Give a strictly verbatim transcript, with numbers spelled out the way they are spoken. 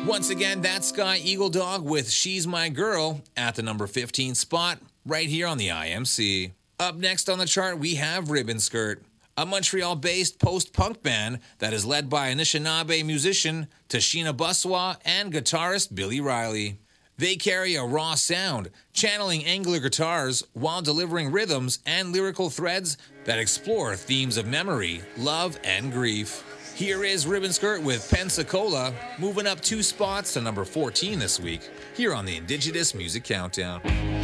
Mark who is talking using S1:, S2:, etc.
S1: Once again, that's Sky Eagle Dog with She's My Girl at the number fifteen spot, right here on the I M C. Up next on the chart, we have Ribbon Skirt, a Montreal-based post-punk band that is led by Anishinaabe musician Tashina Buswa and guitarist Billy Riley. They carry a raw sound, channeling Angler guitars while delivering rhythms and lyrical threads that explore themes of memory, love, and grief. Here is Ribbon Skirt with Pensacola, moving up two spots to number fourteen this week, here on the Indigenous Music Countdown.